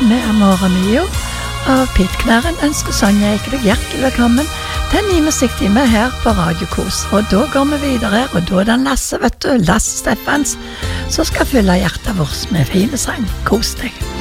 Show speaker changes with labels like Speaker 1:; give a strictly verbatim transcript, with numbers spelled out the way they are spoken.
Speaker 1: med Amore Mio, og Pete Knarren ønsker Sonja Eike deg hjertelig velkommen til en ny musikktime her på Radio Kos. Og da går vi videre, og da er det Lasse, vet du, Lasse Steffans, som skal fylle hjertet vårt med fine sang. Kos deg!